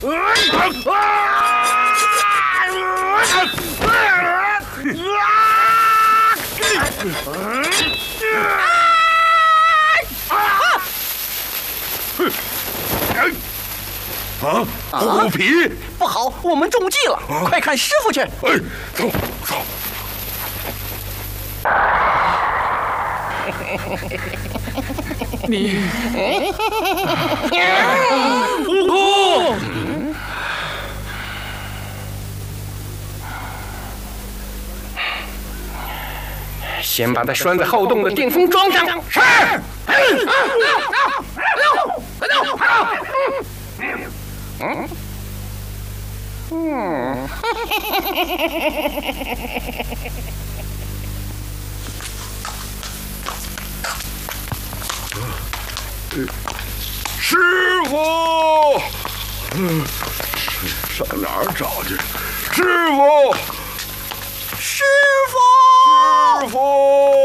虎皮！ 不好，我们中计了！快看师傅去！ 哎，走走。 你， 哦， 先把它拴在后洞的电风桩上。是。 师傅，上哪儿找去？师傅， 师